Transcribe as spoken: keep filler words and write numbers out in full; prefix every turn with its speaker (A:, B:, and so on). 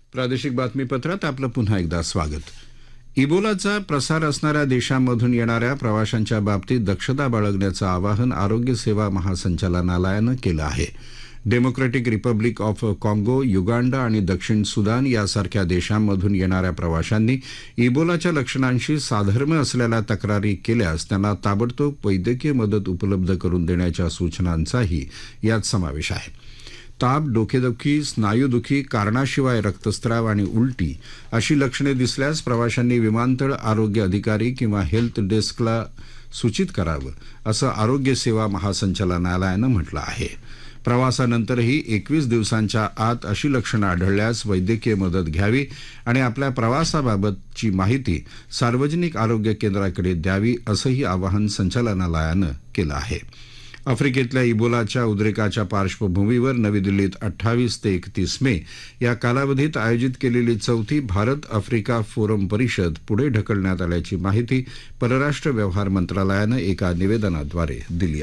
A: प्रादेशिक बातमीपत्रात आपलं पुन्हा एकदा स्वागत. इबोलाचा प्रसार असणाऱ्या देशांमधून येणाऱ्या प्रवाशांच्या बाबतीत दक्षता बाळगण्याचं आवाहन आरोग्य सेवा महासंचालनालयानं केलं आहे. डेमोक्रॅटिक रिपब्लिक ऑफ काँगो, युगांडा आणि दक्षिण सुदान यासारख्या देशांमधून येणाऱ्या प्रवाशांनी इबोलाच्या लक्षणांशी साधर्म्य असलेल्या तक्रारी केल्यास त्यांना ताबडतोब वैद्यकीय मदत उपलब्ध करून देण्याच्या सूचनांचाही यात समावेश आहे. ताप, डोकेदुखी, स्नायूदुखी, कारणाशिवाय रक्तस्राव आणि उलटी अशी लक्षणे दिसल्यास प्रवाशांनी विमानतळ आरोग्य अधिकारी किंवा हेल्थ डेस्कला सूचित करावं, असं आरोग्य सेवा महासंचालनालयानं म्हटलं आहे. प्रवासानंतरही एकवीस दिवसांच्या आत अशी लक्षणं आढळल्यास वैद्यकीय मदत घ्यावी आणि आपल्या प्रवासाबाबतची माहिती सार्वजनिक आरोग्य केंद्राकडे द्यावी, असंही आवाहन संचालनालयानं केलं आहे. आफ्रिकेतल्या इबोलाच्या उद्रेकाच्या पार्श्वभूमीवर नवी दिल्लीत अठ्ठावीस ते एकतीस मे या कालावधीत आयोजित केलेली चौथी भारत आफ्रिका फोरम परिषद पुढे ढकलण्यात आल्याची माहिती परराष्ट्र व्यवहार मंत्रालयानं एका निवेदनाद्वारे दिली